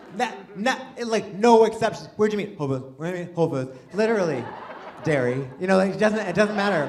Like no exceptions. Where'd you meet? Whole Foods. Where'd you meet? Whole Foods. Literally, dairy. You know, like it doesn't matter.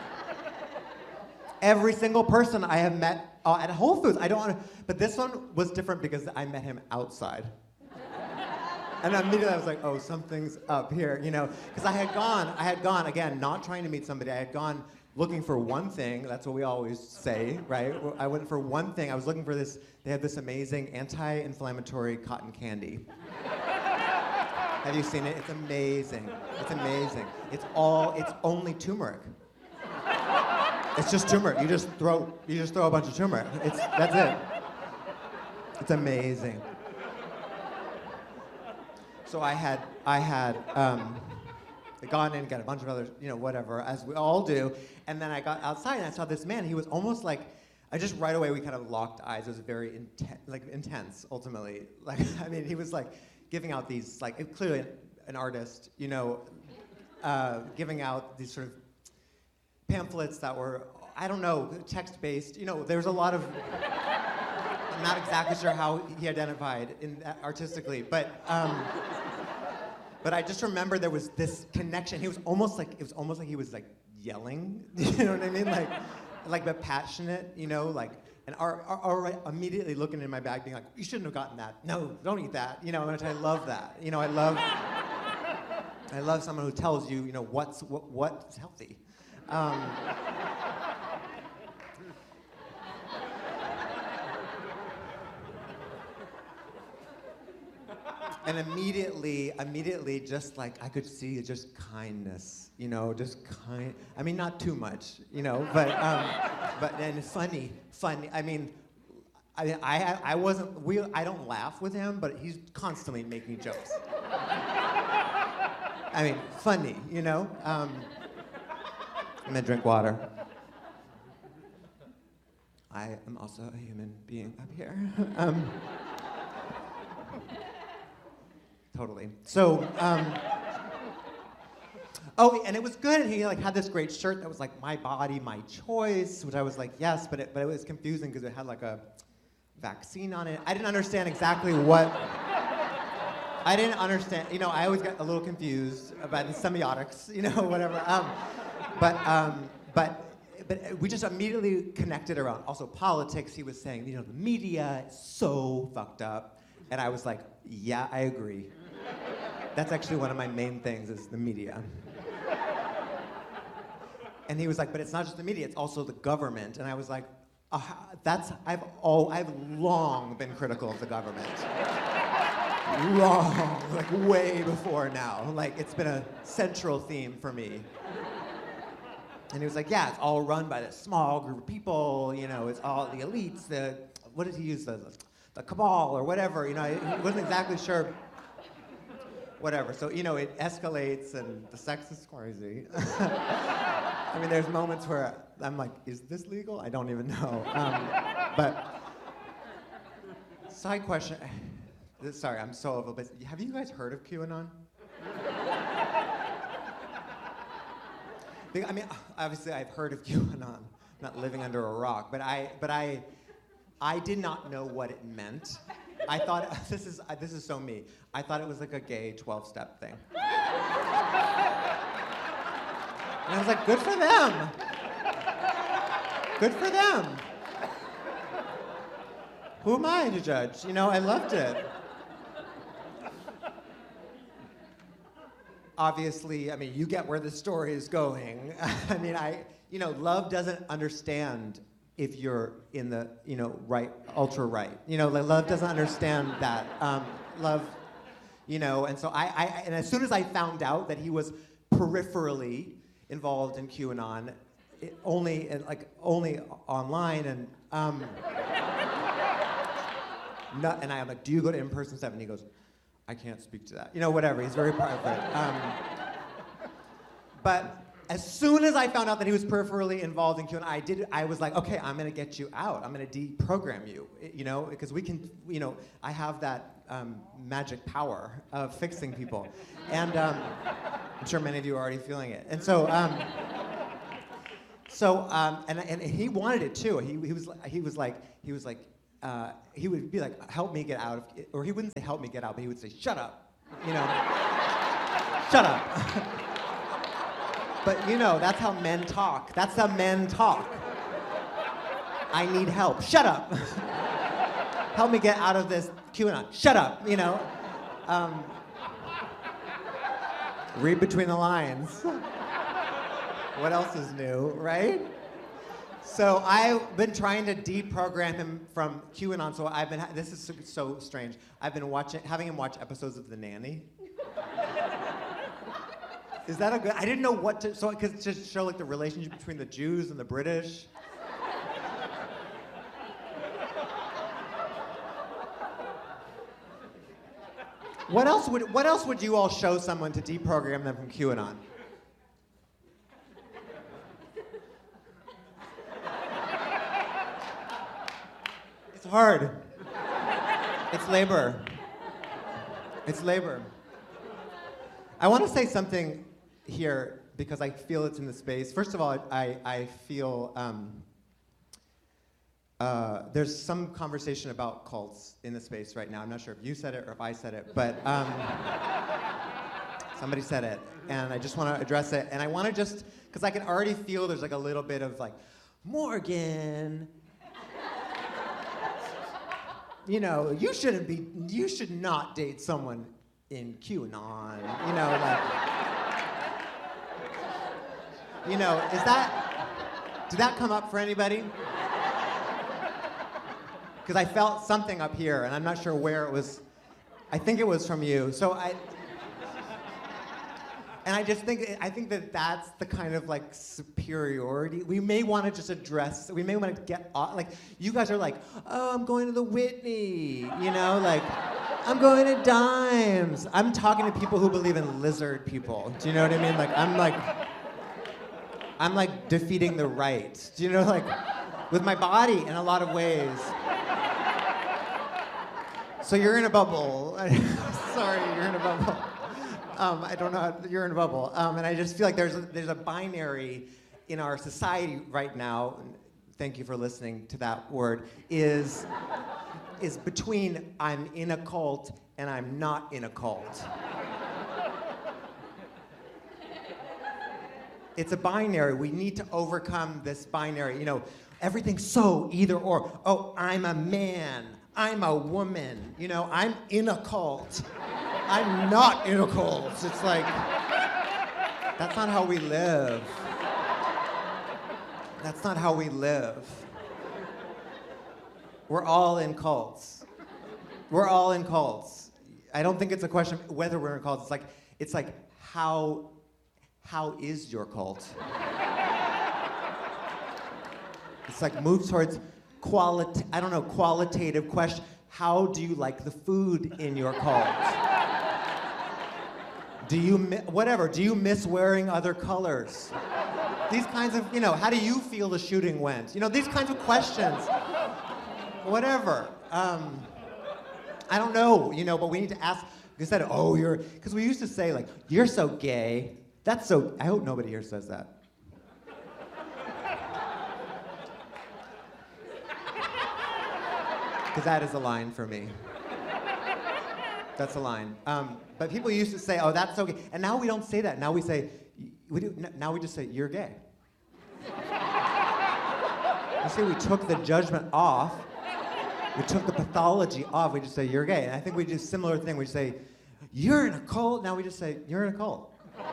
Every single person I have met at Whole Foods, I don't want to, but this one was different because I met him outside. And immediately I was like, oh, something's up here, you know, because I had gone, again, not trying to meet somebody, I had gone looking for one thing, that's what we always say, right? I went for one thing, I was looking for this, they had this amazing anti-inflammatory cotton candy. Have you seen it? It's amazing, it's amazing. It's only turmeric. It's just turmeric, you just throw a bunch of turmeric, that's it. It's amazing. So I had gone in, got a bunch of other, you know, whatever, as we all do, and then I got outside and I saw this man. He was almost like, right away we kind of locked eyes. It was very intense, ultimately. Like, I mean, he was like giving out these, like, clearly an artist, you know, giving out these sort of pamphlets that were, I don't know, text-based. You know, there was a lot of. I'm not exactly sure how he identified in that artistically, but I just remember there was this connection. He was almost like he was like yelling, you know what I mean? Like but passionate, you know, like and immediately looking in my bag, being like, you shouldn't have gotten that. No, don't eat that. You know, and I love that. You know, I love someone who tells you, you know, what's healthy. And immediately, just like I could see just kindness, you know, just kind. I mean, not too much, you know, but and funny. I mean, I don't laugh with him, but he's constantly making jokes. I mean, funny, you know. I'm gonna drink water. I am also a human being up here. Totally. So, oh, and it was good. And he like had this great shirt that was like "My Body, My Choice," which I was like, yes, but it was confusing because it had like a vaccine on it. I didn't understand exactly what. I didn't understand. You know, I always get a little confused about the semiotics. You know, whatever. But we just immediately connected around also politics. He was saying, you know, the media is so fucked up, and I was like, yeah, I agree. That's actually one of my main things is the media. And he was like, but it's not just the media, it's also the government. And I was like, I've long been critical of the government. Long, like way before now. Like it's been a central theme for me. And he was like, yeah, it's all run by this small group of people, you know, it's all the elites, what did he use, the cabal or whatever, you know, he wasn't exactly sure. Whatever, so, you know, it escalates and the sex is crazy. I mean, there's moments where I'm like, is this legal? I don't even know. But, side question, sorry, I'm so over, but have you guys heard of QAnon? I mean, obviously I've heard of QAnon. I'm not living under a rock, but I did not know what it meant. I thought, this is so me. I thought it was like a gay 12-step thing. And I was like, good for them. Good for them. Who am I to judge? You know, I loved it. Obviously, I mean, you get where the story is going. I mean, you know, love doesn't understand if you're in the, you know, right, ultra right. You know, like, love doesn't understand that. Love, you know, and so and as soon as I found out that he was peripherally involved in QAnon, only online, and and I'm like, do you go to in-person stuff? And he goes, I can't speak to that. You know, whatever, he's very private. But as soon as I found out that he was peripherally involved in QAnon, I was like, okay, I'm gonna get you out. I'm gonna deprogram you, you know, because we can, you know, I have that magic power of fixing people. And I'm sure many of you are already feeling it. And so, and he wanted it too. He was like, he would be like, help me get out of, or he wouldn't say help me get out, but he would say, shut up, you know, shut up. But you know, that's how men talk. That's how men talk. I need help. Shut up. Help me get out of this QAnon. Shut up, you know. Read between the lines. What else is new, right? So I've been trying to deprogram him from QAnon. So I've been. This is so strange. I've been having him watch episodes of The Nanny. Is that a good? I didn't know what to. So because to show like the relationship between the Jews and the British. What else would you all show someone to deprogram them from QAnon? It's hard. It's labor. It's labor. I want to say something here because I feel it's in the space. First of all, I feel there's some conversation about cults in the space right now. I'm not sure if you said it or if I said it, but somebody said it, and I just want to address it. And I want to just, because I can already feel there's like a little bit of like, Morgan, you know, you should not date someone in QAnon, you know, like, you know, did that come up for anybody? Because I felt something up here, and I'm not sure where it was. I think it was from you. And I think that that's the kind of like superiority. We may want to just address, we may want to get off, like, you guys are like, oh, I'm going to the Whitney, you know, like, I'm going to Dimes. I'm talking to people who believe in lizard people. Do you know what I mean? Like, I'm like defeating the right. Do you know, like, with my body in a lot of ways. So you're in a bubble. Sorry, you're in a bubble. I don't know, you're in a bubble. And I just feel like there's a binary in our society right now, thank you for listening to that word, is between I'm in a cult and I'm not in a cult. It's a binary. We need to overcome this binary. You know, everything's so either or. Oh, I'm a man. I'm a woman. You know, I'm in a cult. I'm not in a cult. It's like, that's not how we live. That's not how we live. We're all in cults. We're all in cults. I don't think it's a question of whether we're in cults. It's like how is your cult? It's like move towards qualitative question. How do you like the food in your cult? Do you miss wearing other colors? These kinds of, you know, how do you feel the shooting went? You know, these kinds of questions. Whatever. I don't know, you know, but we need to ask, instead of, because we used to say, like, you're so gay. That's so, I hope nobody here says that. Because that is a line for me. That's a line. But people used to say, oh, that's so gay. And now we don't say that. Now we say, now we just say, you're gay. You see, we took the judgment off. We took the pathology off. We just say, you're gay. And I think we do a similar thing. We say, you're in a cult. Now we just say, you're in a cult.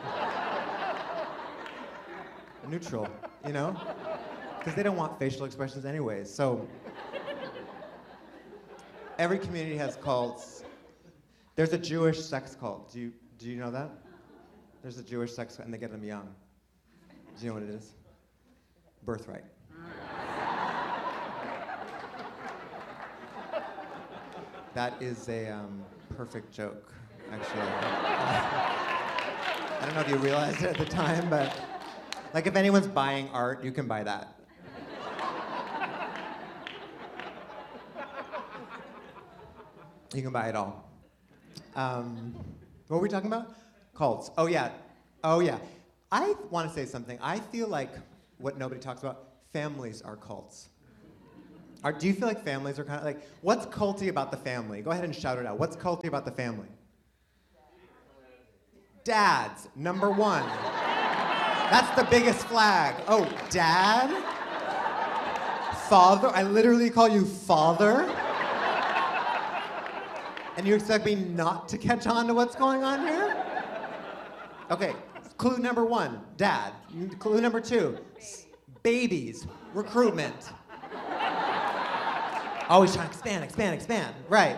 Neutral, you know? Because they don't want facial expressions anyways. So every community has cults. There's a Jewish sex cult. Do you know that? There's a Jewish sex cult, and they get them young. Do you know what it is? Birthright. That is a perfect joke, actually. I don't know if you realized it at the time, but like if anyone's buying art, you can buy that. You can buy it all. What were we talking about? Cults. Oh yeah. I want to say something. I feel like what nobody talks about, families are cults. Do you feel like families are kind of like, what's culty about the family? Go ahead and shout it out. What's culty about the family? Dads, number one. That's the biggest flag. Oh, dad? Father? I literally call you father? And you expect me not to catch on to what's going on here? Okay, clue number one, dad. Clue number two, babies, recruitment. Always trying to expand. Right.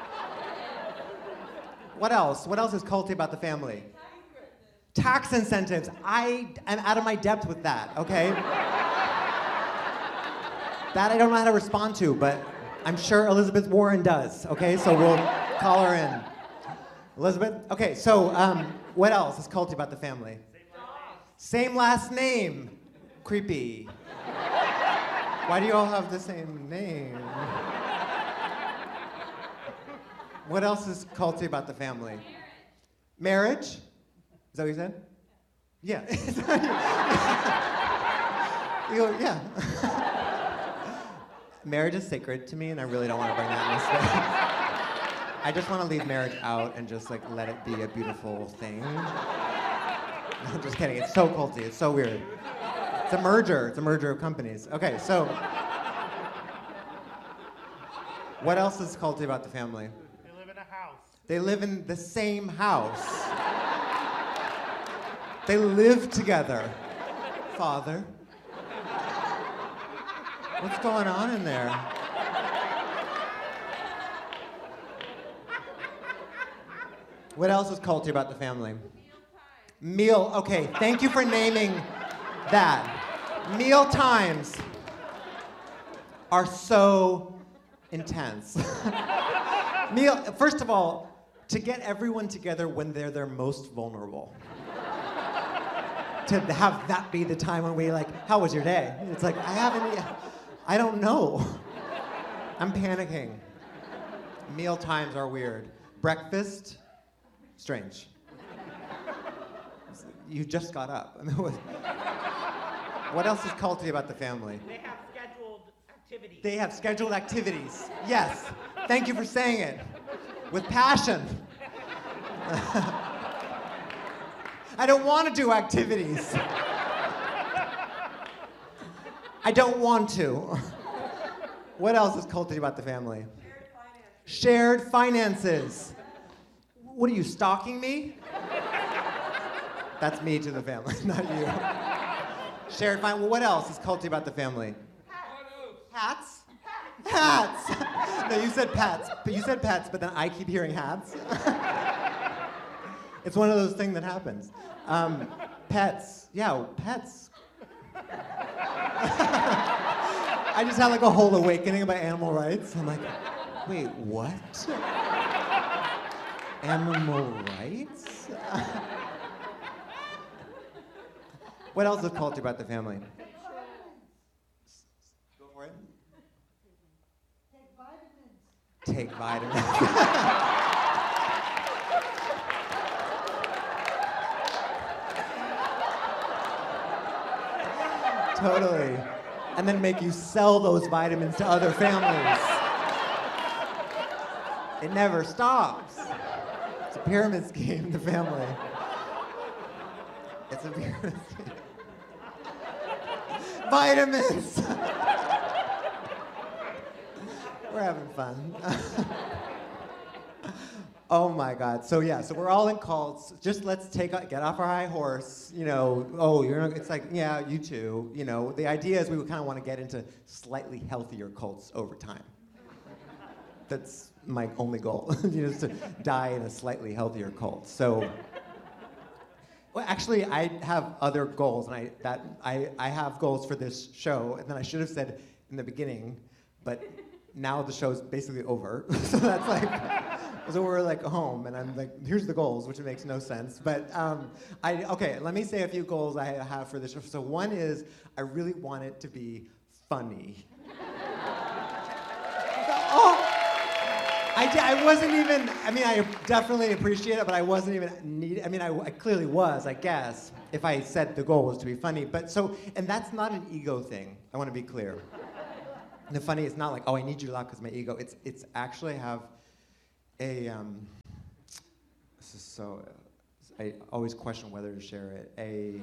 What else? What else is culty about the family? Tax incentives. I am out of my depth with that, okay? That I don't know how to respond to, but I'm sure Elizabeth Warren does, okay? So we'll call her in. Elizabeth? Okay, so what else is culty about the family? Same last name. Creepy. Why do you all have the same name? What else is culty about the family? Marriage? Is that what you said? Yeah. You go, yeah. Marriage is sacred to me, and I really don't want to bring that in this way. I just want to leave marriage out and just like let it be a beautiful thing. No, I'm just kidding. It's so culty. It's so weird. It's a merger. It's a merger of companies. Okay, so what else is culty about the family? They live in a house. They live in the same house. They live together. Father. What's going on in there? What else is culty about the family? Meal, okay, thank you for naming that. Meal times are so intense. First of all, to get everyone together when they're their most vulnerable. To have that be the time when we like, how was your day? It's like, I don't know. I'm panicking. Meal times are weird. Breakfast, strange. You just got up. I mean, what else is culty about the family? They have scheduled activities. They have scheduled activities. Yes. Thank you for saying it. With passion. I don't want to do activities. I don't want to. What else is culty about the family? Shared finances. What are you, stalking me? That's me to the family, not you. Shared finances. Well, what else is culty about the family? Hats. Hats. No, you said pets. But you said pets, but then I keep hearing hats. It's one of those things that happens. Pets. Yeah, pets. I just had like a whole awakening about animal rights. I'm like, wait, what? Animal rights? What else is culty about the family? Go for it. Take vitamins. Totally. And then make you sell those vitamins to other families. It never stops. It's a pyramid scheme in the family. It's a pyramid scheme. Vitamins! We're having fun. Oh my God. So yeah, so we're all in cults. Just let's get off our high horse. You know, it's like, yeah, you too. You know, the idea is we would kind of want to get into slightly healthier cults over time. That's my only goal, is to die in a slightly healthier cult. So, well, actually, I have other goals, and I have goals for this show, and then I should have said in the beginning, but now the show's basically over. So that's like, so we're like home, and I'm like, here's the goals, which makes no sense. But okay, let me say a few goals I have for this show. So one is, I really want it to be funny. I wasn't even, I definitely appreciate it, but I wasn't even I clearly was, I guess, if I said the goal was to be funny. But and that's not an ego thing, I want to be clear. the funny, it's not like, oh, I need you to laugh because my ego. It's actually have a, this is so, I always question whether to share it, a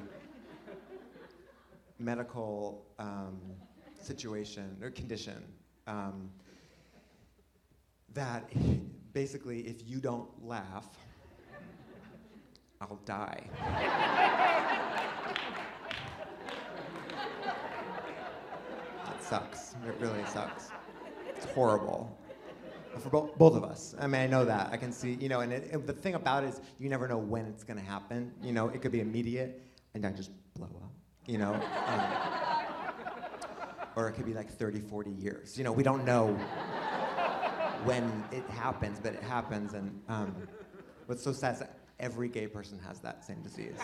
medical situation or condition that basically if you don't laugh, I'll die. It sucks. It really sucks. It's horrible. For both of us. I mean, I know that. I can see, you know, and the thing about it is you never know when it's going to happen. You know, it could be immediate and I just blow up, you know? Or it could be like 30, 40 years. You know, we don't know when it happens, but it happens. And what's so sad is that every gay person has that same disease.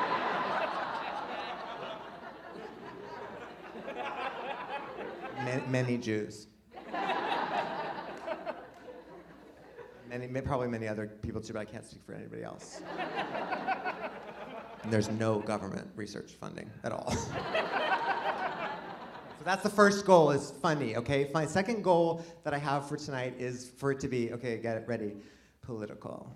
Many Jews. Probably many other people too, but I can't speak for anybody else. And there's no government research funding at all. So that's the first goal, is funny, okay? My second goal that I have for tonight is for it to be, okay, get it ready, political.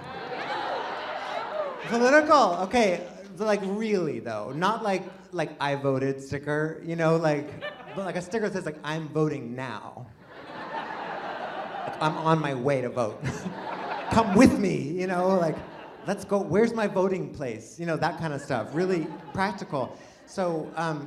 Political, okay, like really though, not like I voted sticker, you know, but like a sticker that says like I'm voting now. Like, I'm on my way to vote. Come with me, you know, like let's go, where's my voting place? You know, that kind of stuff, really practical. So,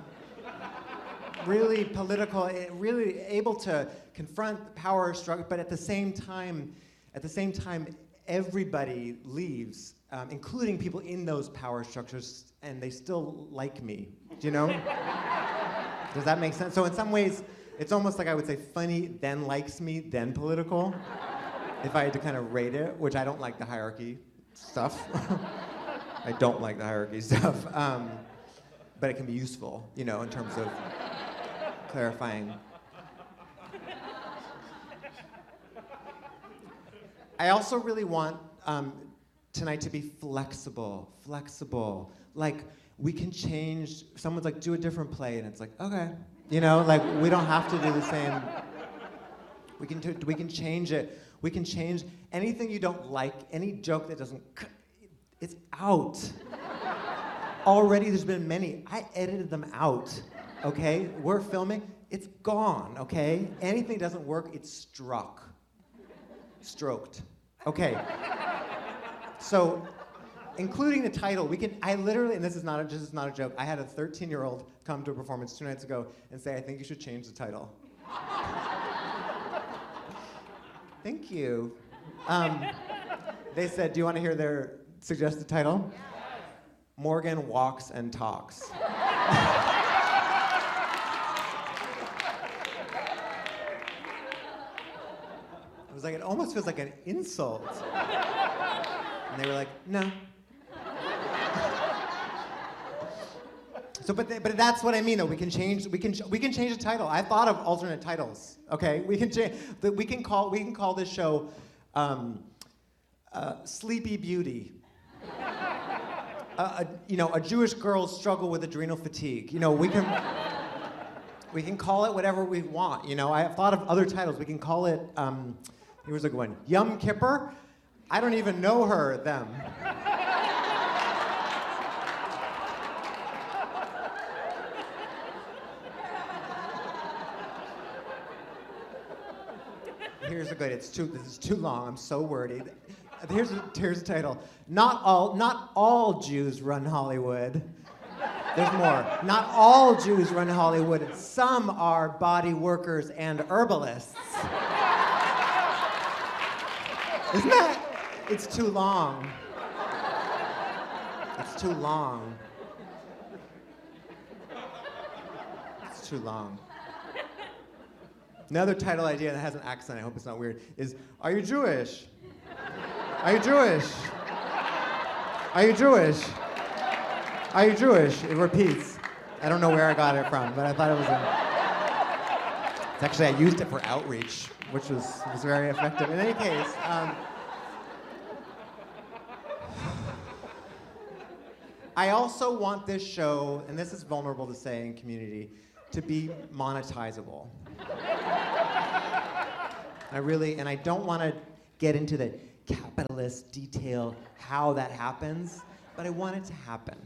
really political, really able to confront the power struggle, but at the same time, everybody leaves, including people in those power structures, and they still like me. Do you know? Does that make sense? So in some ways, it's almost like I would say funny, then likes me, then political. If I had to kind of rate it, which I don't like the hierarchy stuff. I don't like the hierarchy stuff. But it can be useful, you know, in terms of clarifying. I also really want tonight to be flexible. Like, we can change, someone's like, do a different play, and it's like, okay. You know, like, we don't have to do the same. We can change it. We can change anything you don't like, any joke that doesn't, it's out. Already there's been many. I edited them out, okay? We're filming, it's gone, okay? Anything doesn't work, it's stroked. Okay. So, including the title, I literally, and this is not a joke, I had a 13-year-old come to a performance 2 nights ago and say, I think you should change the title. Thank you. They said, do you want to hear their suggested title? Yes. Morgan Walks and Talks. It was like, it almost feels like an insult. And they were like, no. So, but that's what I mean. Though we can change the title. I thought of alternate titles. Okay, we can call this show Sleepy Beauty. You know, a Jewish girl's struggle with adrenal fatigue. You know, we can call it whatever we want. You know, I have thought of other titles. We can call it. Here's a good one. Yom Kippur. I don't even know them. Here's a good. This is too long. I'm so wordy. Here's the title. Not all Jews run Hollywood. There's more. Not all Jews run Hollywood. Some are body workers and herbalists. Isn't that? It's too long. It's too long. It's too long. Another title idea that has an accent, I hope it's not weird, is, Are you Jewish? Are you Jewish? Are you Jewish? Are you Jewish? It repeats. I don't know where I got it from, but I thought it was It's actually, I used it for outreach, which was very effective. In any case, I also want this show, and this is vulnerable to say in Community, to be monetizable. And I don't want to get into the capitalist detail how that happens, but I want it to happen.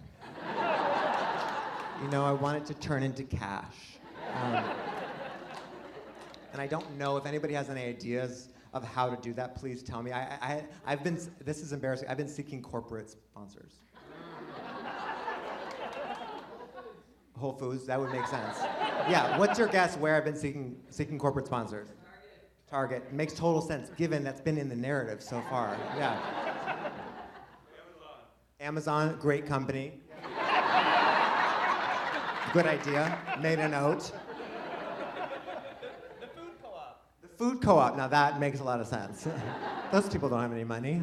You know, I want it to turn into cash. And I don't know if anybody has any ideas of how to do that. Please tell me. I've been. This is embarrassing. I've been seeking corporate sponsors. Whole Foods. That would make sense. Yeah. What's your guess where I've been seeking corporate sponsors? Target. Makes total sense given that's been in the narrative so far. Yeah. Amazon. Great company. Good idea. Made a note. The food co-op. Now that makes a lot of sense. Those people don't have any money.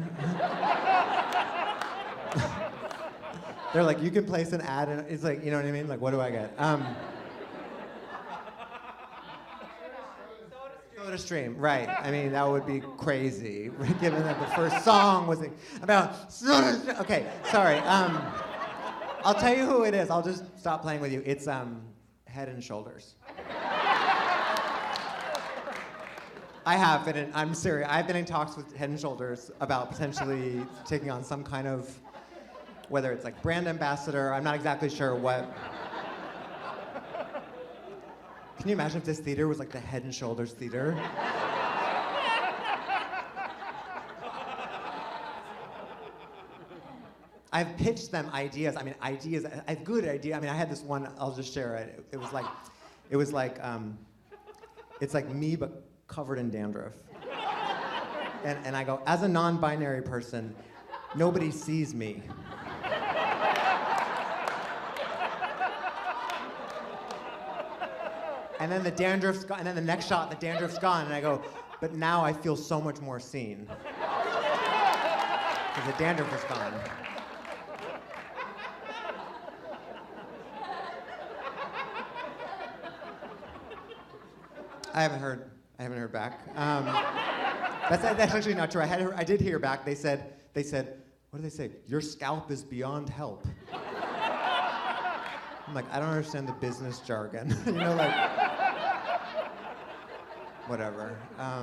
They're like, you can place an ad, and it's like, you know what I mean? Like, what do I get? SodaStream, right? I mean, that would be crazy, given that the first song was about SodaStream. Okay, sorry. I'll tell you who it is. I'll just stop playing with you. It's Head and Shoulders. I'm serious. I've been in talks with Head and Shoulders about potentially taking on some kind of, whether it's like brand ambassador, I'm not exactly sure what. Can you imagine if this theater was like the Head and Shoulders Theater? I've pitched them ideas. I mean, a good idea. I mean, I had this one. I'll just share it. It was like me but covered in dandruff. And I go, as a non-binary person, nobody sees me. And then the dandruff's gone. And then the next shot, the dandruff's gone. And I go, but now I feel so much more seen because the dandruff is gone. I haven't heard back. That's actually not true. I did hear back. They said, what did they say? Your scalp is beyond help. I'm like, I don't understand the business jargon. You know, like, whatever.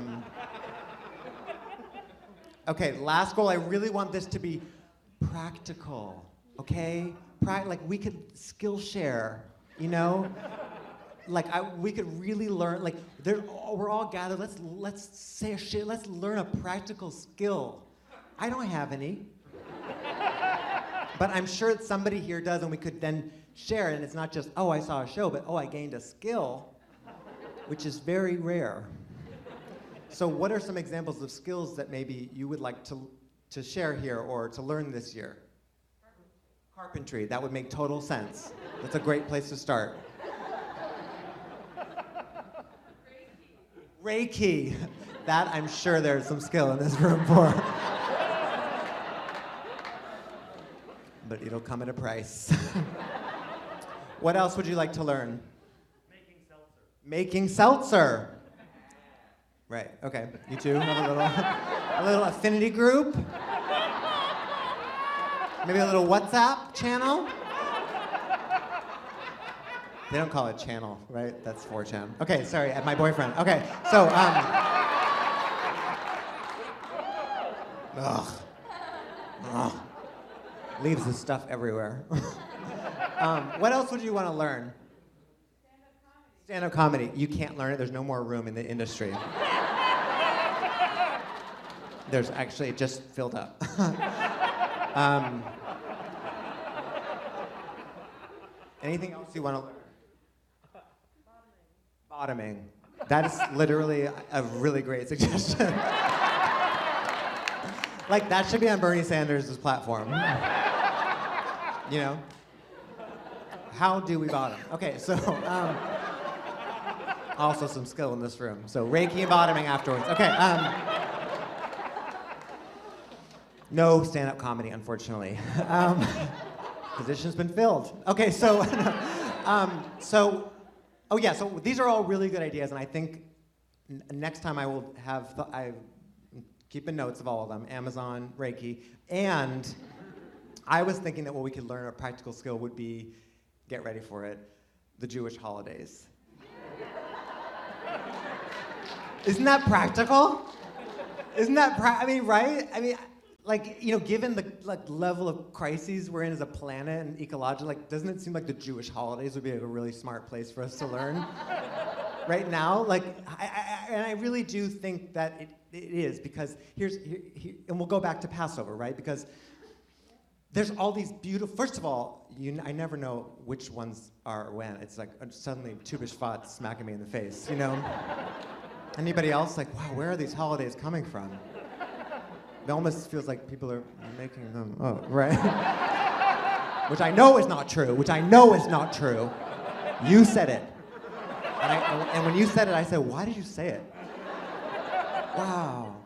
Okay, last goal. I really want this to be practical. Okay, like we could skill share. You know. Like we could really learn. Like we're all gathered. Let's say shit. Let's learn a practical skill. I don't have any, but I'm sure that somebody here does, and we could then share it. And it's not just I saw a show, but I gained a skill, which is very rare. So what are some examples of skills that maybe you would like to share here or to learn this year? Carpentry. That would make total sense. That's a great place to start. Reiki. That I'm sure there's some skill in this room for. But it'll come at a price. What else would you like to learn? Making seltzer. Right, okay. You too have a little affinity group? Maybe a little WhatsApp channel? They don't call it channel, right? That's 4chan. Okay, sorry, my boyfriend. Okay, so, leaves this stuff everywhere. What else would you want to learn? Stand-up comedy. You can't learn it. There's no more room in the industry. There's actually, it just filled up. Anything else you want to learn? Bottoming. That is literally a really great suggestion. Like, that should be on Bernie Sanders' platform. You know? How do we bottom? Okay, so, also some skill in this room. So Reiki and bottoming afterwards. Okay, no stand-up comedy, unfortunately. Position's been filled. Okay, so, so these are all really good ideas, and I think next time I will have, I'm keeping notes of all of them, Amazon, Reiki, and I was thinking that what we could learn, a practical skill would be, get ready for it, the Jewish holidays. Isn't that practical? Isn't that, I mean, right? I mean, like, you know, given the level of crises we're in as a planet and ecological, like, doesn't it seem like the Jewish holidays would be like a really smart place for us to learn? Right now, like, I really do think that it is, because here, and we'll go back to Passover, right? Because there's all these beautiful, first of all, I never know which ones are when. It's like suddenly Tu B'Shvat smacking me in the face, you know? Anybody else like, wow, where are these holidays coming from? It almost feels like people are making them up, right? Which I know is not true, You said it. And when you said it, I said, why did you say it? Wow.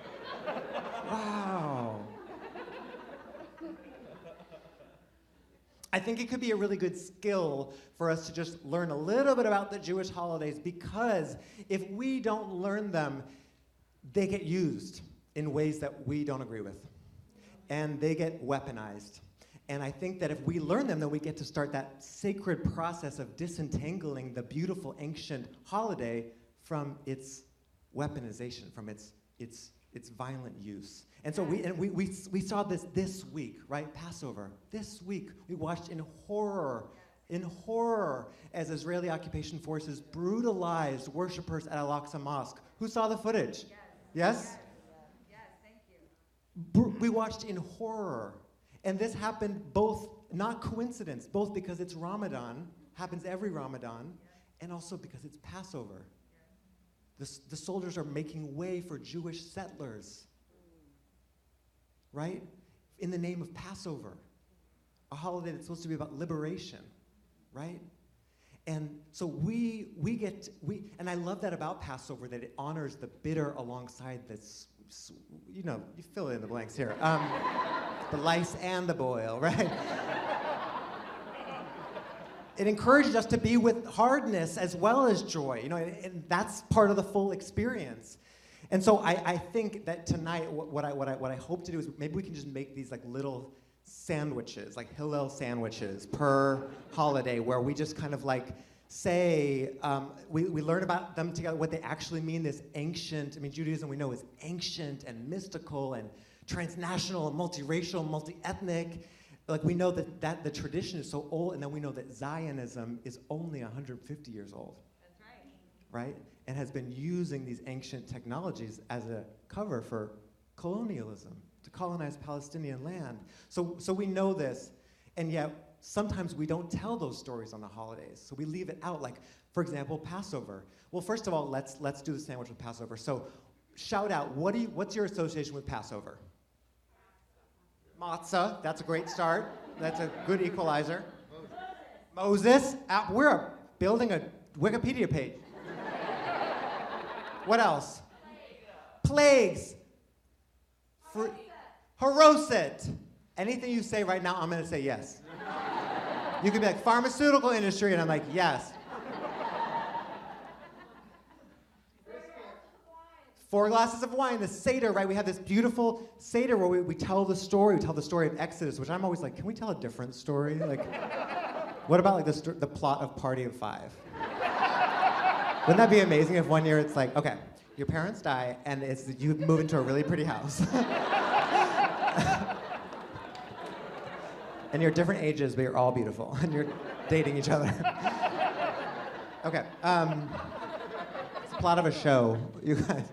I think it could be a really good skill for us to just learn a little bit about the Jewish holidays, because if we don't learn them, they get used in ways that we don't agree with. And they get weaponized. And I think that if we learn them, then we get to start that sacred process of disentangling the beautiful ancient holiday from its weaponization, from its violent use. And so we saw this week, right? Passover. This week we watched in horror as Israeli occupation forces brutalized worshipers at Al-Aqsa Mosque. Who saw the footage? Yes? Yes, thank you. We watched in horror. And this happened both, not coincidence, both because it's Ramadan, happens every Ramadan, and also because it's Passover. The soldiers are making way for Jewish settlers, right? In the name of Passover, a holiday that's supposed to be about liberation, right? And so and I love that about Passover, that it honors the bitter alongside this, you know, you fill in the blanks here. The lice and the boil, right? It encourages us to be with hardness as well as joy, you know, and that's part of the full experience. And so I think that tonight, what I hope to do is maybe we can just make these like little sandwiches, like Hillel sandwiches per holiday, where we just kind of like say, we learn about them together, what they actually mean, this ancient, I mean, Judaism we know is ancient and mystical and transnational and multiracial, multi-ethnic. Like, we know that the tradition is so old, and then we know that Zionism is only 150 years old. That's right. Right? And has been using these ancient technologies as a cover for colonialism, to colonize Palestinian land. So we know this, and yet sometimes we don't tell those stories on the holidays. So we leave it out. Like, for example, Passover. Well, first of all, let's do the sandwich with Passover. So shout out, what's your association with Passover? Matzah, that's a great start. That's a good equalizer. Moses. We're building a Wikipedia page. What else? Plagues. Haroset. Anything you say right now, I'm going to say yes. You could be like, pharmaceutical industry, and I'm like, yes. 4 glasses of wine, the Seder, right? We have this beautiful Seder where we tell the story. We tell the story of Exodus, which I'm always like, can we tell a different story? Like, what about like the plot of Party of Five? Wouldn't that be amazing if one year it's like, okay, your parents die and you move into a really pretty house. And you're different ages, but you're all beautiful, and you're dating each other. Okay, it's the plot of a show, you guys.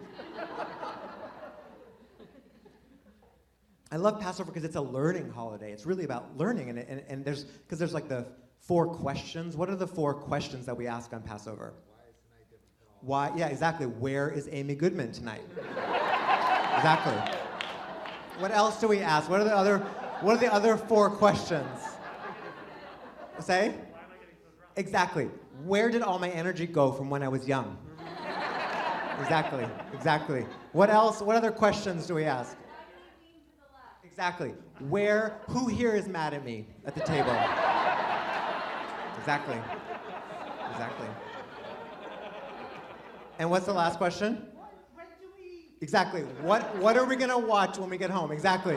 I love Passover because it's a learning holiday. It's really about learning, and there's like the 4 questions. What are the 4 questions that we ask on Passover? Why is tonight different than all? Why? Yeah, exactly. Where is Amy Goodman tonight? Exactly. What else do we ask? What are the other 4 questions? Say? Exactly. Where did all my energy go from when I was young? Exactly. What else? What other questions do we ask? Exactly. Who here is mad at me at the table? Exactly. And what's the last question? When do we? Exactly. What are we gonna watch when we get home? Exactly.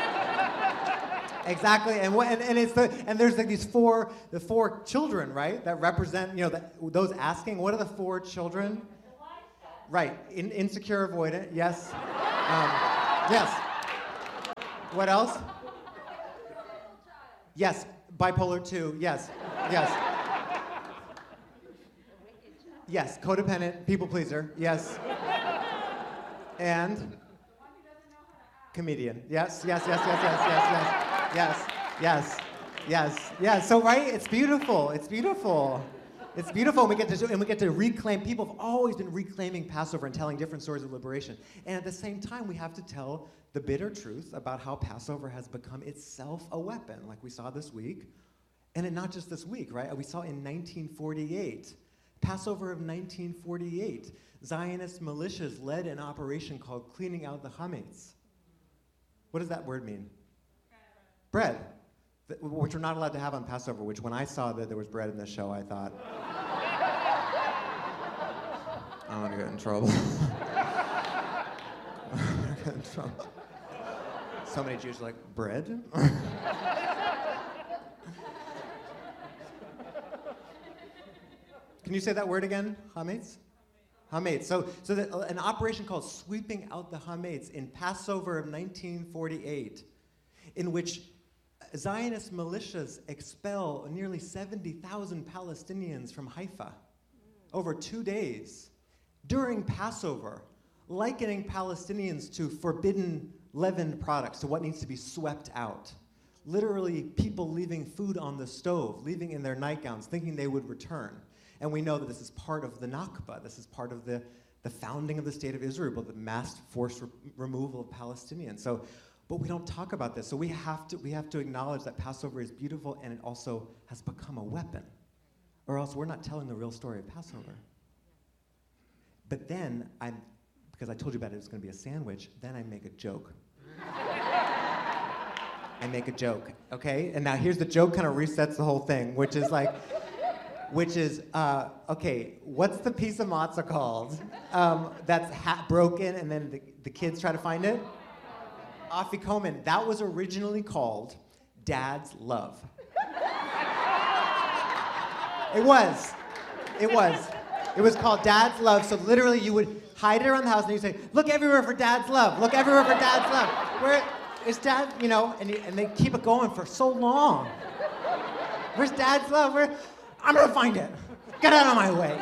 And there's like these 4 children, right? That represent, you know, those asking. What are the 4 children? Right. Insecure avoidant. Yes. Yes. What else? Yes. Bipolar 2. Yes. Yes. Yes. Codependent. People pleaser. Yes. And comedian. Yes. Yes. Yes. Yes. Yes. Yes. Yes. Yes. Yes. Yes. So right. It's beautiful. It's beautiful. It's beautiful, and we get to reclaim. People have always been reclaiming Passover and telling different stories of liberation. And at the same time, we have to tell the bitter truth about how Passover has become itself a weapon, like we saw this week. And not just this week, right? We saw in 1948, Passover of 1948, Zionist militias led an operation called Cleaning Out the Hametz. What does that word mean? Bread. Which we're not allowed to have on Passover, which when I saw that there was bread in this show, I thought, I want to get in trouble. Get in trouble. So many Jews are like, bread? Can you say that word again? Hametz? Hametz. So an operation called Sweeping Out the Hametz in Passover of 1948, in which Zionist militias expel nearly 70,000 Palestinians from Haifa over 2 days during Passover, likening Palestinians to forbidden leavened products, to what needs to be swept out. Literally, people leaving food on the stove, leaving in their nightgowns, thinking they would return. And we know that this is part of the Nakba. This is part of the founding of the State of Israel, the mass forced removal of Palestinians. But we don't talk about this. So we have to acknowledge that Passover is beautiful, and it also has become a weapon. Or else we're not telling the real story of Passover. But then, because I told you about it was going to be a sandwich, then I make a joke. I make a joke, okay? And now here's the joke, kind of resets the whole thing, which is, okay, what's the piece of matzah called that's broken and then the kids try to find it? Afikomen. That was originally called Dad's Love. It was. It was called Dad's Love. So literally you would hide it around the house and you'd say, look everywhere for Dad's love. Look everywhere for Dad's love. Where is Dad, and they keep it going for so long. Where's Dad's love? I'm gonna find it. Get out of my way,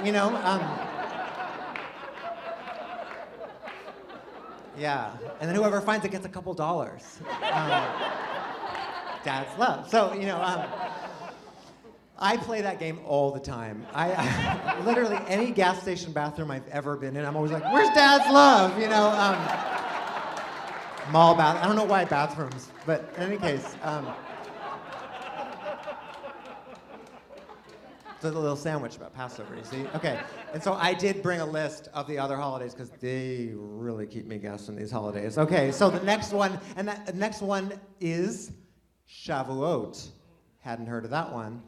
Yeah, and then whoever finds it gets a couple dollars. Dad's love. So, I play that game all the time. I literally, any gas station bathroom I've ever been in, I'm always like, where's Dad's love? Mall bath, I don't know why bathrooms, but in any case, it's a little sandwich about Passover, you see? Okay, and so I did bring a list of the other holidays because they really keep me guessing these holidays. Okay, so the next one, the next one is Shavuot. Hadn't heard of that one.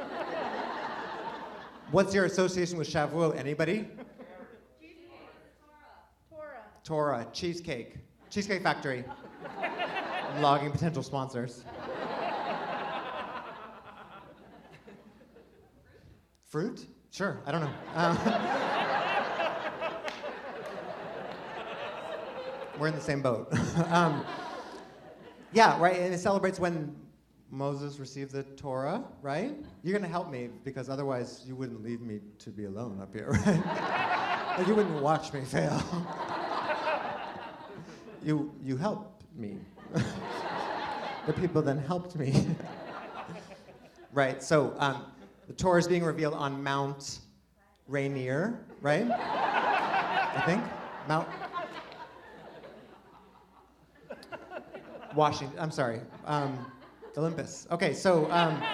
What's your association with Shavuot? Anybody? Torah, cheesecake. Cheesecake Factory. Logging potential sponsors. Fruit? Sure, I don't know. We're in the same boat. Yeah, right, and it celebrates when Moses received the Torah, right? You're gonna help me because otherwise you wouldn't leave me to be alone up here, right? Like you wouldn't watch me fail. You helped me. The people then helped me. Right, so the Torah is being revealed on Mount Rainier, right? I think? Mount Washington, I'm sorry. Olympus. Okay, so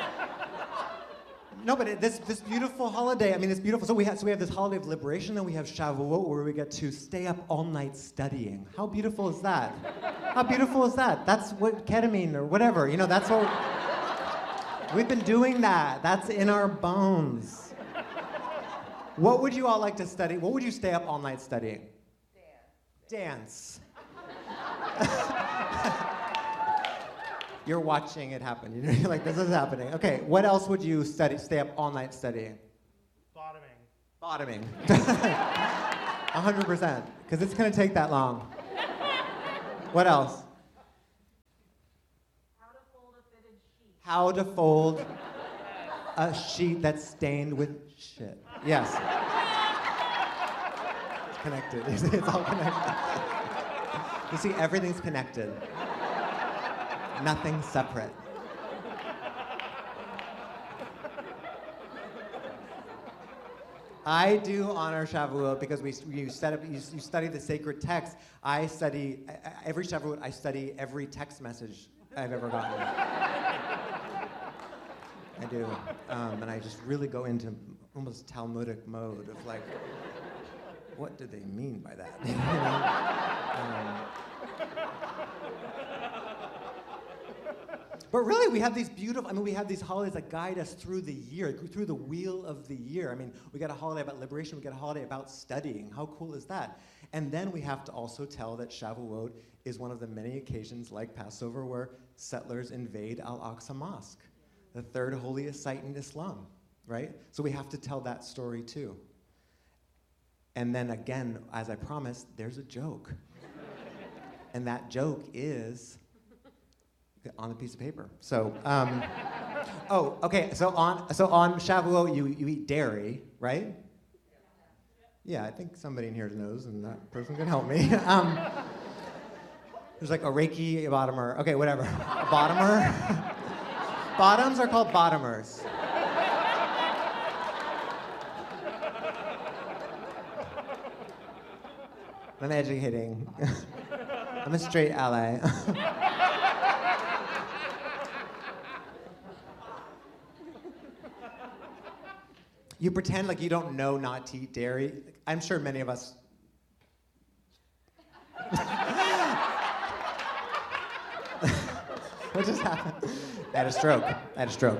no, but this beautiful holiday. I mean, it's beautiful. So we have this holiday of liberation, then we have Shavuot, where we get to stay up all night studying. How beautiful is that? How beautiful is that? That's what ketamine or whatever. That's what we've been doing. That's in our bones. What would you all like to study? What would you stay up all night studying? Dance. You're watching it happen. You're like, this is happening. Okay, what else would you stay up all night studying? Bottoming. 100%, because it's going to take that long. What else? How to fold a fitted sheet. How to fold a sheet that's stained with shit. Yes. It's connected. It's all connected. You see, everything's connected. Nothing's separate. I do honor Shavuot because you study the sacred text. I study every Shavuot. I study every text message I've ever gotten. I do, and I just really go into almost Talmudic mode of like, what do they mean by that? You know? But really, we have these we have these holidays that guide us through the year, through the wheel of the year. I mean, we got a holiday about liberation, we got a holiday about studying. How cool is that? And then we have to also tell that Shavuot is one of the many occasions, like Passover, where settlers invade Al-Aqsa Mosque, the third holiest site in Islam, right? So we have to tell that story too. And then again, as I promised, there's a joke. And that joke is on a piece of paper. So, oh, okay. So on Shavuot, you eat dairy, right? Yeah, I think somebody in here knows, and that person can help me. There's like a Reiki, a bottomer. Okay, whatever. A bottomer. Bottoms are called bottomers. I'm educating. I'm a straight ally. You pretend like you don't know not to eat dairy. I'm sure many of us. What just happened? I had a stroke.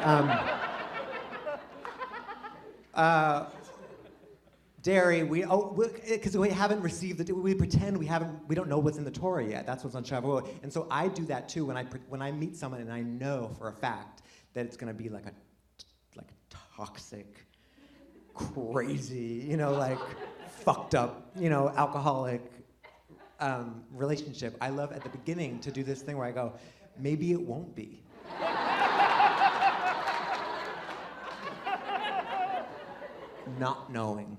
Dairy, because we haven't received we pretend we don't know what's in the Torah yet. That's what's on Shavuot. And so I do that too when I meet someone and I know for a fact that it's going to be like a toxic, crazy, like fucked up, alcoholic relationship. I love at the beginning to do this thing where I go, maybe it won't be. Not knowing.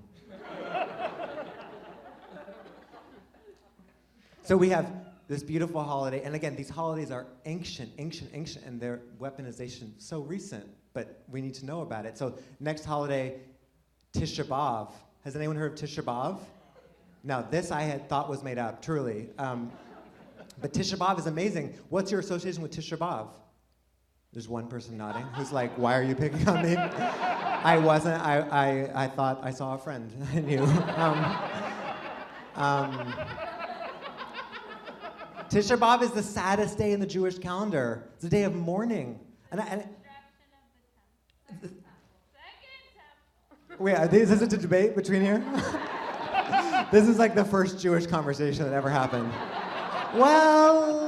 So we have this beautiful holiday, and again, these holidays are ancient, and their weaponization so recent, but we need to know about it. So next holiday, Tisha B'Av. Has anyone heard of Tisha B'Av? Now, this I had thought was made up, truly. But Tisha B'Av is amazing. What's your association with Tisha B'Av? There's one person nodding who's like, why are you picking on me? I wasn't. I thought I saw a friend I knew. Tisha B'Av is the saddest day in the Jewish calendar. It's a day of mourning. Wait, is this a debate between here? This is like the first Jewish conversation that ever happened. Well,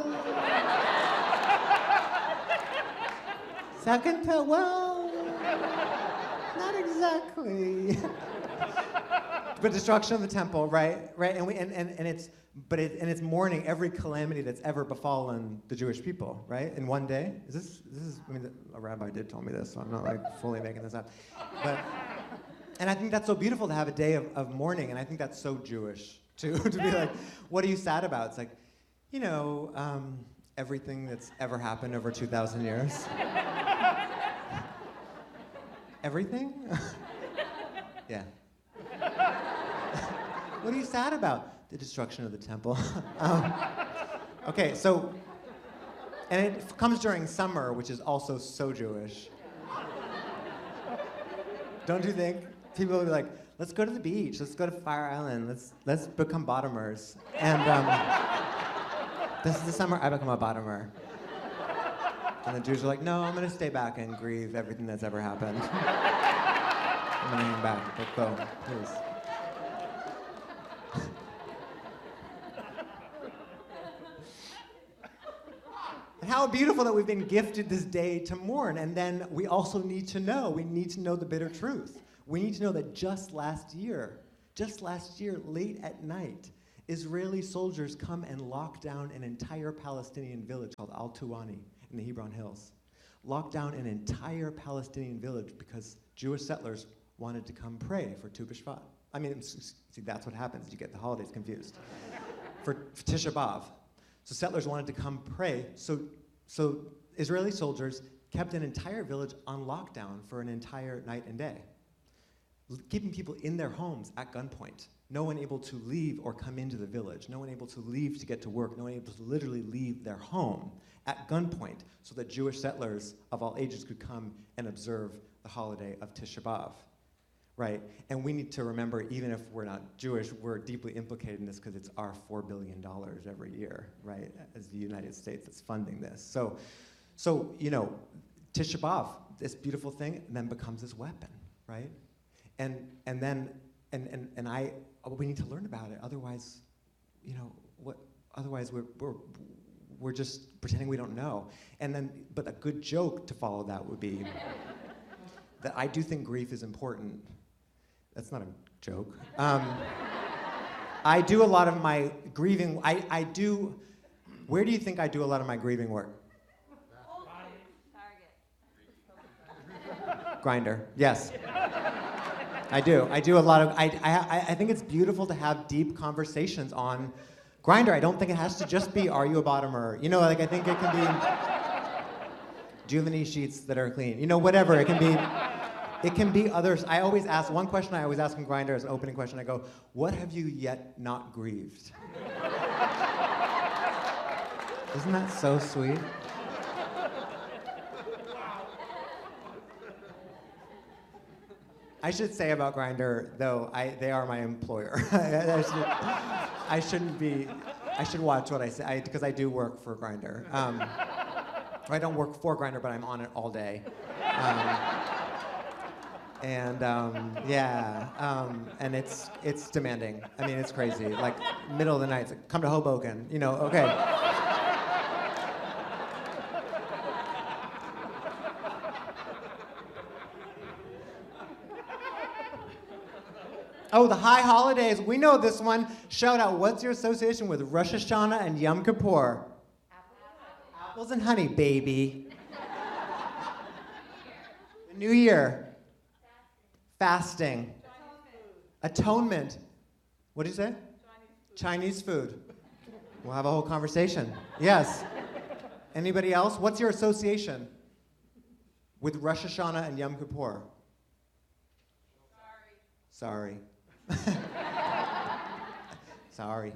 not exactly. But destruction of the temple, right? And it's mourning every calamity that's ever befallen the Jewish people, right? In one day. This is. I mean, a rabbi did tell me this, so I'm not like fully making this up. And I think that's so beautiful to have a day of mourning, and I think that's so Jewish too. To be like, what are you sad about? It's like, everything that's ever happened over 2,000 years. Everything? Yeah. What are you sad about? The destruction of the temple. Okay, so, and it comes during summer, which is also so Jewish. Don't you think? People will be like, let's go to the beach, let's go to Fire Island, let's become bottomers. And this is the summer I become a bottomer. And the Jews are like, no, I'm gonna stay back and grieve everything that's ever happened. I'm gonna hang back, let's go, please. And how beautiful that we've been gifted this day to mourn. And then we also need to know the bitter truth. We need to know that just last year, Just last year, late at night, Israeli soldiers come and lock down an entire Palestinian village called Al-Tuwani in the Hebron Hills. Locked down an entire Palestinian village because Jewish settlers wanted to come pray for Tu B'Shvat. I mean, see, that's what happens. You get the holidays confused. for Tisha B'Av. So settlers wanted to come pray. So Israeli soldiers kept an entire village on lockdown for an entire night and day, keeping people in their homes at gunpoint. No one able to leave or come into the village. No one able to leave to get to work. No one able to literally leave their home at gunpoint so that Jewish settlers of all ages could come and observe the holiday of Tisha B'Av, right? And we need to remember, even if we're not Jewish, we're deeply implicated in this because it's our $4 billion every year, right? As the United States that's funding this. So you know, Tisha B'Av, this beautiful thing, then becomes this weapon, right? And we need to learn about it. Otherwise, you know, otherwise we're just pretending we don't know. But a good joke to follow that would be that I do think grief is important. That's not a joke. I do a lot of my grieving. Where do you think I do a lot of my grieving work? Target. Grindr. Yes. I do a lot of, I think it's beautiful to have deep conversations on Grindr. I don't think it has to just be, are you a bottomer? You know, like I think it can be, do you have any sheets that are clean? You know, whatever, it can be others. I always ask, one question I always ask in Grindr as an opening question, I go, what have you yet not grieved? Isn't that so sweet? I should say about Grindr, though, they are my employer. I should watch what I say, because I do work for Grindr. I don't work for Grindr, but I'm on it all day. And it's demanding. I mean, it's crazy. Like, middle of the night, it's like, come to Hoboken, you know, okay. Oh, the high holidays. We know this one. Shout out, what's your association with Rosh Hashanah and Yom Kippur? Apples and honey, baby. The New Year. Fasting. Atonement. What did you say? Chinese food. We'll have a whole conversation. Yes. Anybody else? What's your association with Rosh Hashanah and Yom Kippur? Sorry. Sorry.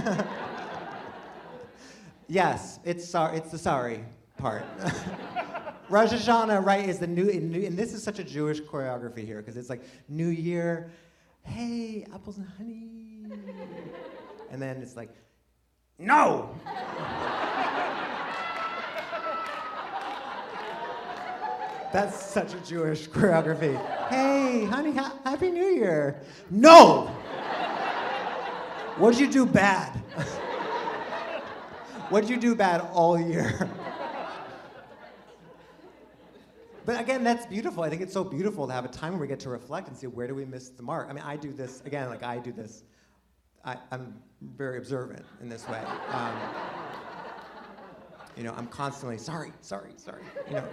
Yes, it's the sorry part. Rosh Hashanah, right, is the new, and this is such a Jewish choreography here, because it's like New Year, hey, apples and honey. And then it's like, no! That's such a Jewish choreography. Hey, honey, Happy New Year. No! What'd you do bad? What'd you do bad all year? But again, that's beautiful. I think it's so beautiful to have a time where we get to reflect and see where do we miss the mark. I mean, I do this, again, like I do this. I'm very observant in this way. You know, I'm constantly, sorry, you know.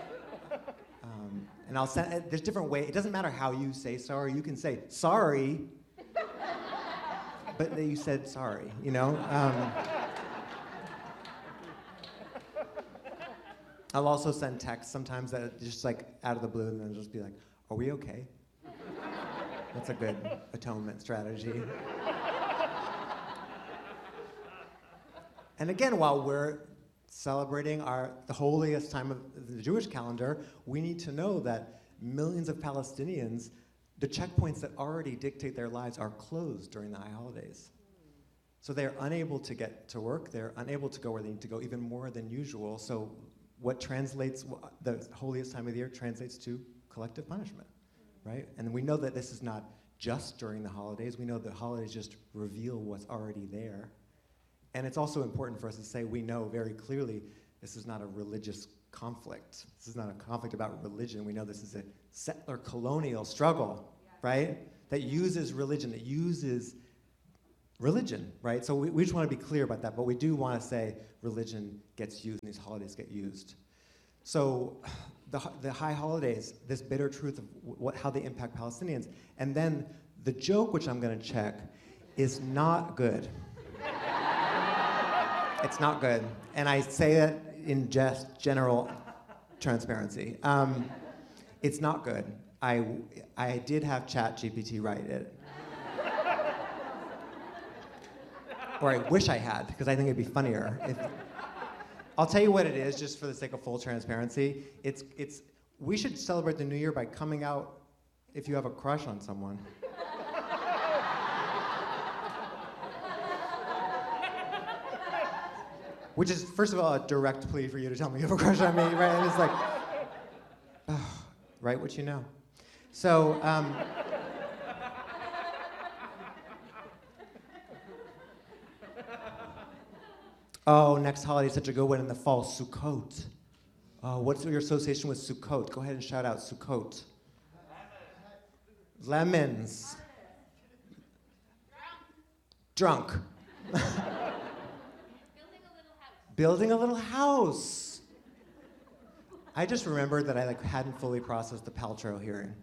And I'll send, there's different ways. It doesn't matter how you say sorry. You can say sorry, but then you said sorry, you know? I'll also send texts sometimes that are just like out of the blue, and then just be like, are we okay? That's a good atonement strategy. And again, while we're celebrating the holiest time of the Jewish calendar, we need to know that millions of Palestinians, the checkpoints that already dictate their lives are closed during the high holidays. So they're unable to get to work, they're unable to go where they need to go, even more than usual. So what translates, the holiest time of the year translates to collective punishment, right? And we know that this is not just during the holidays. We know the holidays just reveal what's already there. And it's also important for us to say we know very clearly this is not a religious conflict. This is not a conflict about religion. We know this is a settler colonial struggle. Yes. right? That uses religion, right? So we just want to be clear about that, but we do want to say religion gets used and these holidays get used. So the high holidays, this bitter truth of how they impact Palestinians, and then the joke, which I'm going to check, is not good. It's not good. And I say that in just general transparency. It's not good. I did have ChatGPT write it. Or I wish I had, because I think it'd be funnier. I'll tell you what it is, just for the sake of full transparency. We should celebrate the new year by coming out if you have a crush on someone. Which is, first of all, a direct plea for you to tell me you have a crush on me, right? And it's like, write what you know. So, oh, next holiday is such a good one in the fall, Sukkot. Oh, what's your association with Sukkot? Go ahead and shout out Sukkot. Lemons. Drunk. Building a little house. I just remembered that I hadn't fully processed the Paltrow hearing.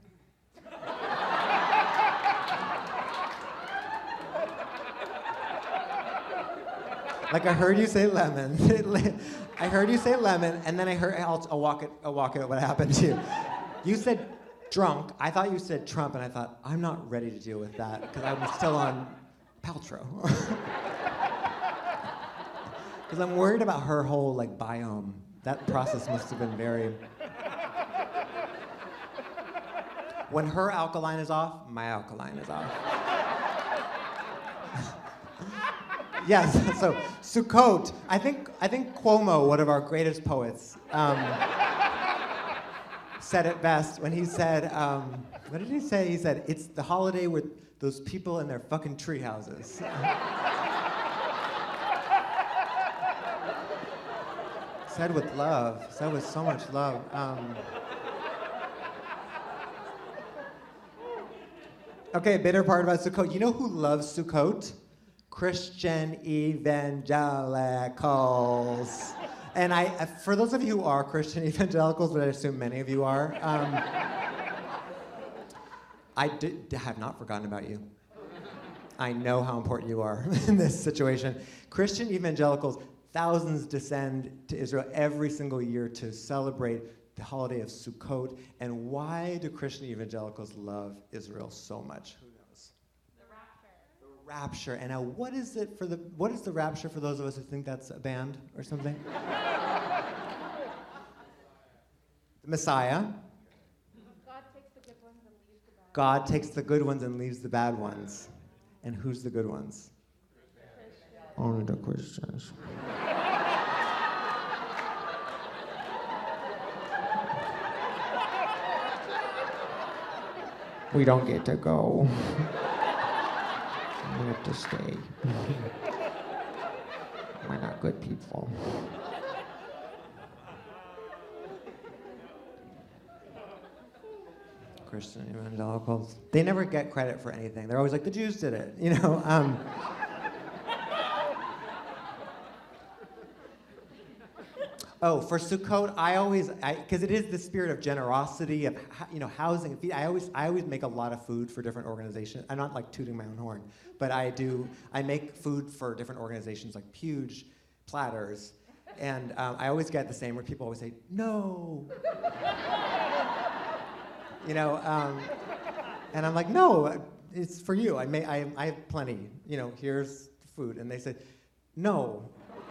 I heard you say lemon. I heard you say lemon, and then I'll walk it what happened to you. You said drunk. I thought you said Trump, and I thought, I'm not ready to deal with that, because I'm still on Paltrow. Because I'm worried about her whole biome. That process must have been very... When her alkaline is off, my alkaline is off. Yes, so Sukkot. I think Cuomo, one of our greatest poets, said it best when he said, what did he say? He said, it's the holiday with those people in their fucking tree houses. Said with love, said with so much love. Okay, bitter part about Sukkot. You know who loves Sukkot? Christian evangelicals. And for those of you who are Christian evangelicals, but I assume many of you are, I have not forgotten about you. I know how important you are in this situation. Christian evangelicals, thousands descend to Israel every single year to celebrate the holiday of Sukkot. And why do Christian evangelicals love Israel so much? Who knows? The rapture. The rapture. And now, what is the rapture for those of us who think that's a band or something? The Messiah. God takes the good ones and leaves the bad. God takes the good ones and leaves the bad ones. And who's the good ones? Only the Christians. We don't get to go. We have to stay. We're not good people. Christian evangelicals. They never get credit for anything. They're always like, the Jews did it, you know? Oh, for Sukkot, because it is the spirit of generosity, of housing. I always make a lot of food for different organizations. I'm not tooting my own horn, but I make food for different organizations, huge platters, and I always get the same where people always say no, and I'm like, no, it's for you. I have plenty. Here's the food, and they said no.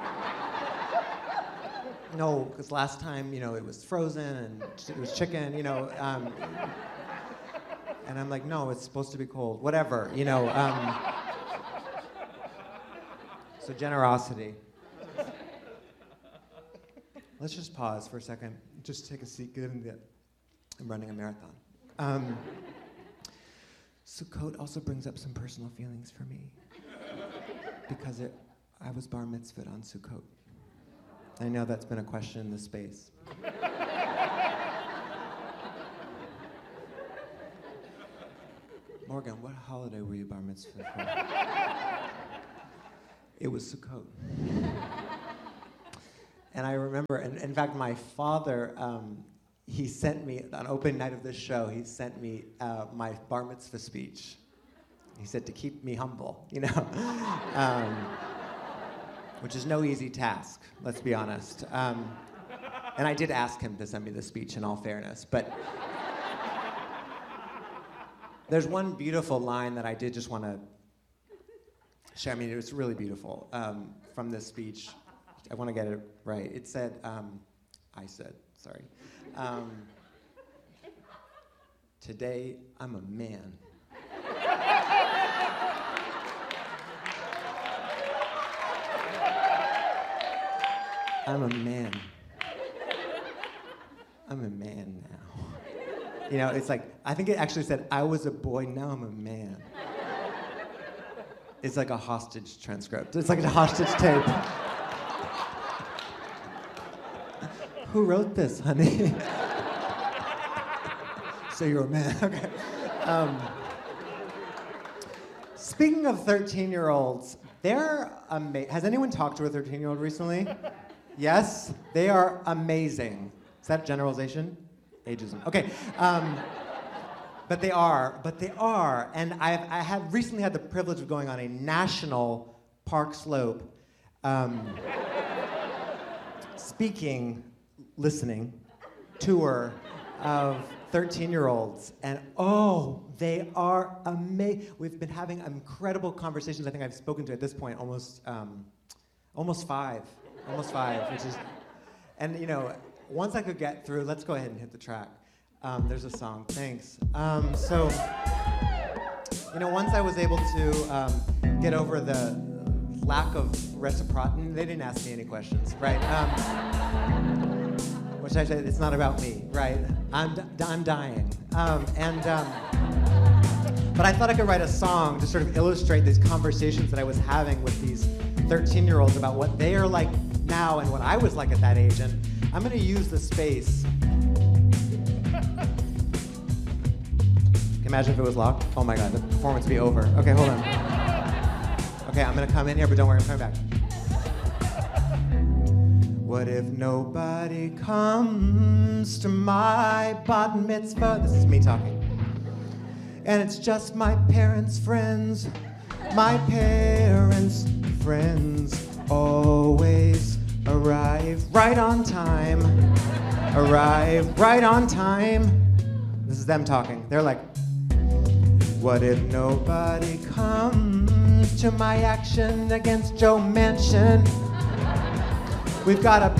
No, because last time, it was frozen and it was chicken, and I'm like, no, it's supposed to be cold, whatever, So generosity. Let's just pause for a second, just take a seat, given that I'm running a marathon. Sukkot also brings up some personal feelings for me, because I was bar mitzvahed on Sukkot. I know that's been a question in the space. Morgan, what holiday were you bar mitzvah for? It was Sukkot. And I remember, and in fact, my father, he sent me, on opening night of this show, he sent me my bar mitzvah speech. He said to keep me humble, you know, which is no easy task, let's be honest. And I did ask him to send me the speech in all fairness, but there's one beautiful line that I did just want to share. I mean, it was really beautiful from this speech. I want to get it right. It said, today I'm a man. I'm a man. I'm a man now. You know, it's like, I think it actually said, I was a boy, now I'm a man. It's like a hostage transcript. It's like a hostage tape. Who wrote this, honey? So you're a man, okay. Speaking of 13-year-olds, they're amazing. Has anyone talked to a 13-year-old recently? Yes? They are amazing. Is that generalization? Ageism. Okay. But they are. And I have recently had the privilege of going on a national Park Slope listening tour of 13-year-olds. And oh, they are amazing. We've been having incredible conversations. I think I've spoken to at this point almost five, which is, and you know, once I could get through, let's go ahead and hit the track. There's a song, thanks. So, you know, once I was able to get over the lack of reciprocity, they didn't ask me any questions, right? Which I said, it's not about me, right? I'm dying. But I thought I could write a song to sort of illustrate these conversations that I was having with these 13-year-olds about what they are like now and what I was like at that age. And I'm going to use the space. Imagine if it was locked. Oh my God, the performance would be over. Okay, hold on. Okay, I'm going to come in here, but don't worry, I'm coming back. What if nobody comes to my bat mitzvah? This is me talking. And it's just my parents' friends. My parents' friends always arrive right on time. Arrive right on time. This is them talking. They're like, what if nobody comes to my action against Joe Manchin? We've got a